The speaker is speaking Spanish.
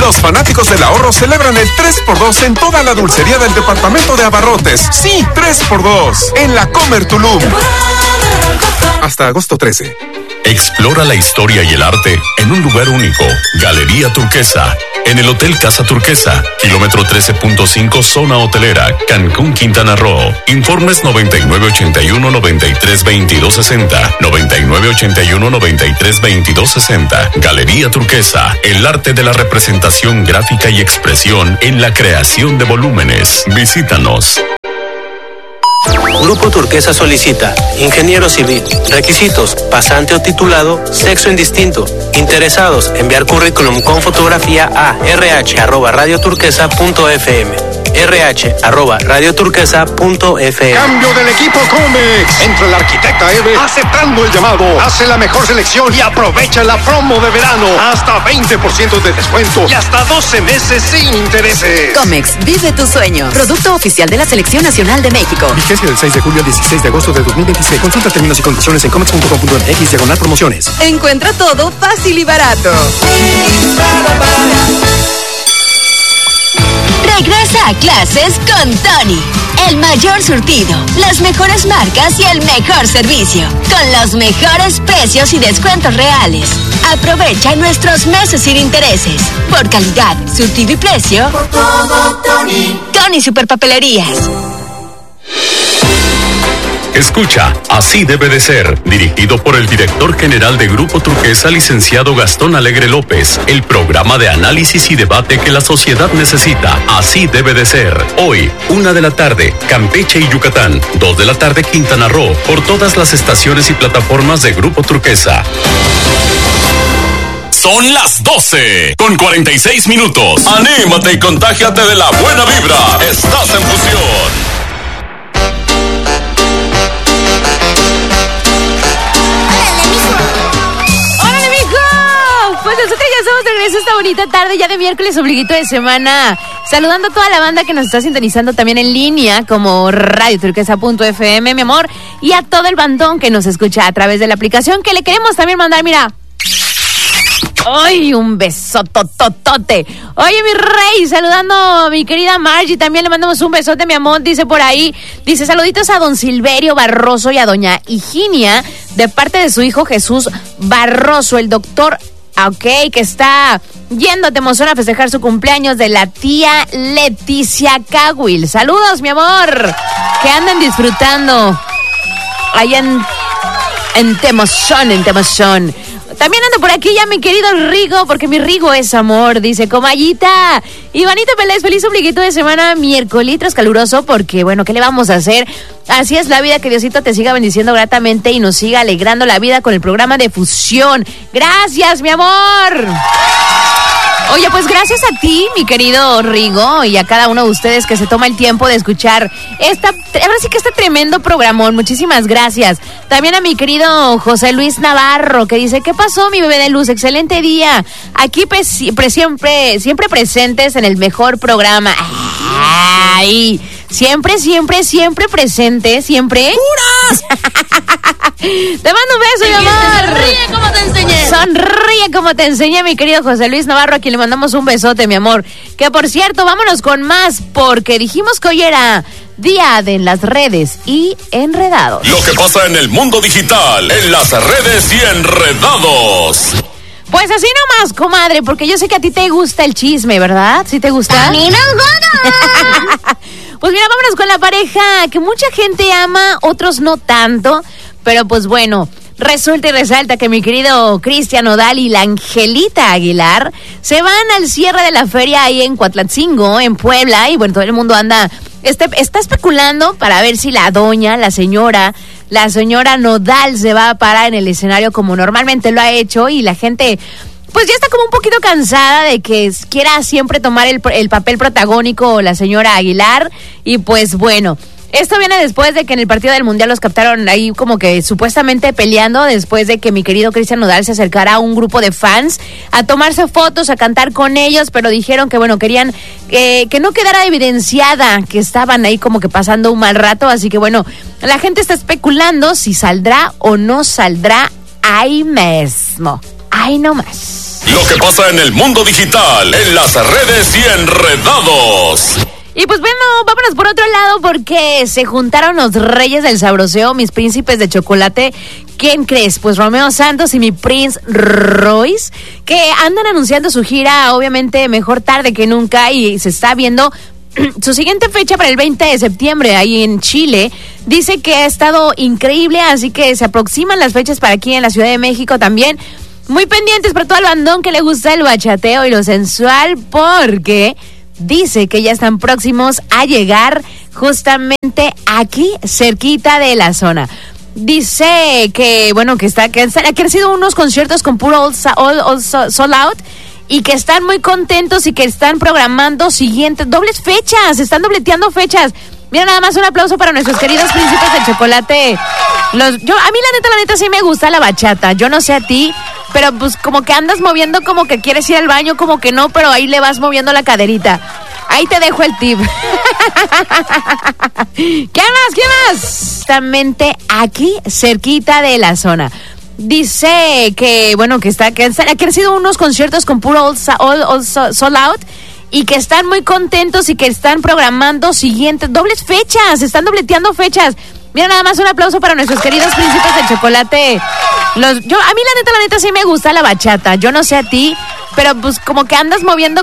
Los fanáticos del ahorro celebran el 3x2 en toda la dulcería del departamento de abarrotes. Sí, 3x2 en la Comer Tulum. Hasta agosto 13. Explora la historia y el arte en un lugar único. Galería Turquesa. En el Hotel Casa Turquesa, kilómetro 13.5, zona hotelera, Cancún, Quintana Roo. Informes 9981-932260. 9981-932260. Galería Turquesa. El arte de la representación gráfica y expresión en la creación de volúmenes. Visítanos. Grupo Turquesa solicita ingeniero civil. Requisitos: pasante o titulado, sexo indistinto. Interesados, enviar currículum con fotografía a rh@radioturquesa.fm. rh@radioturquesa.fm. Cambio del equipo Comex. Entra la arquitecta Eve aceptando el llamado. Hace la mejor selección y aprovecha la promo de verano. Hasta 20% de descuento y hasta 12 meses sin intereses. Comex, vive tu sueño. Producto oficial de la Selección Nacional de México. Vigencia del 6 de julio al 16 de agosto de 2026. Consulta términos y condiciones en comex.com.mx/promociones. Encuentra todo fácil y barato. Regresa a clases con Tony. El mayor surtido, las mejores marcas y el mejor servicio. Con los mejores precios y descuentos reales. Aprovecha nuestros meses sin intereses. Por calidad, surtido y precio. Por todo, Tony. Tony Superpapelerías. Escucha, Así debe de ser, dirigido por el director general de Grupo Turquesa, licenciado Gastón Alegre López, el programa de análisis y debate que la sociedad necesita. Así debe de ser. Hoy, 1 de la tarde, Campeche y Yucatán, 2 de la tarde, Quintana Roo, por todas las estaciones y plataformas de Grupo Turquesa. Son las 12, con 46 minutos. Anímate y contágiate de la buena vibra. Estás en Fusión. Nosotros ya estamos de regreso esta bonita tarde, ya de miércoles, ombliguito de semana. Saludando a toda la banda que nos está sintonizando también en línea, como radioturquesa.fm, mi amor. Y a todo el bandón que nos escucha a través de la aplicación, que le queremos también mandar, mira. ¡Ay, un besotototote! Oye, mi rey, saludando a mi querida Margie, también le mandamos un besote, mi amor, dice por ahí. Dice, saluditos a don Silverio Barroso y a doña Higinia, de parte de su hijo Jesús Barroso, el doctor... Ok, que está yendo a Temozón a festejar su cumpleaños de la tía Leticia Cahuil. Saludos, mi amor. Que anden disfrutando allá en Temozón. También ando por aquí ya mi querido Rigo, porque mi Rigo es amor, dice Comayita. Ivanito Pérez, feliz ombliguito de semana, miércoles caluroso, porque bueno, ¿qué le vamos a hacer? Así es la vida, que Diosito te siga bendiciendo gratamente y nos siga alegrando la vida con el programa de Fusión. Gracias, mi amor. Oye, pues gracias a ti, mi querido Rigo, y a cada uno de ustedes que se toma el tiempo de escuchar ahora sí que este tremendo programón. Muchísimas gracias. También a mi querido José Luis Navarro, que dice, ¿qué pasó, mi bebé de luz? Excelente día. Aquí siempre presentes en el mejor programa. Ay, siempre presente, siempre. ¡Puras! Te mando un beso, mi amor. Sonríe como te enseñé. Sonríe como te enseñé, mi querido José Luis Navarro, a quien le mandamos un besote, mi amor. Que por cierto, vámonos con más, porque dijimos que hoy era día de en las redes y enredados. Lo que pasa en el mundo digital, en las redes y enredados. Pues así nomás, comadre, porque yo sé que a ti te gusta el chisme, ¿verdad? ¿Sí te gusta? ¡A mí me gusta! Pues mira, vámonos con la pareja que mucha gente ama, otros no tanto, pero pues bueno, resulta y resalta que mi querido Cristian Nodal y la Angelita Aguilar se van al cierre de la feria ahí en Cuautlatcingo, en Puebla, y bueno, todo el mundo está especulando para ver si la señora Nodal se va a parar en el escenario como normalmente lo ha hecho, y la gente pues ya está como un poquito cansada de que quiera siempre tomar el papel protagónico la señora Aguilar. Y pues bueno, esto viene después de que en el partido del Mundial los captaron ahí como que supuestamente peleando, después de que mi querido Cristian Nodal se acercara a un grupo de fans a tomarse fotos, a cantar con ellos, pero dijeron que bueno, querían que no quedara evidenciada que estaban ahí como que pasando un mal rato. Así que bueno, la gente está especulando si saldrá o no saldrá ahí mismo. Ahí nomás. Lo que pasa en el mundo digital, en las redes y enredados. Y pues bueno, vámonos por otro lado porque se juntaron los reyes del sabroseo, mis príncipes de chocolate. ¿Quién crees? Pues Romeo Santos y mi Prince Royce, que andan anunciando su gira, obviamente mejor tarde que nunca, y se está viendo su siguiente fecha para el 20 de septiembre ahí en Chile. Dice que ha estado increíble, así que se aproximan las fechas para aquí en la Ciudad de México también. Muy pendientes para todo el bandón que le gusta el bachateo y lo sensual, porque dice que ya están próximos a llegar justamente aquí, cerquita de la zona. Dice que, bueno, que han sido unos conciertos con puro sold out, y que están muy contentos y que están programando dobles fechas, están dobleteando fechas. Mira, nada más un aplauso para nuestros queridos príncipes del chocolate. A mí la neta sí me gusta la bachata. Yo no sé a ti, pero pues como que andas moviendo, como que quieres ir al baño, como que no, pero ahí le vas moviendo la caderita. Ahí te dejo el tip. ¿Qué más? Justamente aquí, cerquita de la zona. Dice que, bueno, que han sido unos conciertos con puro sold out, y que están muy contentos y que están programando dobles fechas, están dobleteando fechas. Mira, nada más un aplauso para nuestros queridos príncipes del chocolate. A mí la neta sí me gusta la bachata. Yo no sé a ti, pero pues como que andas moviendo,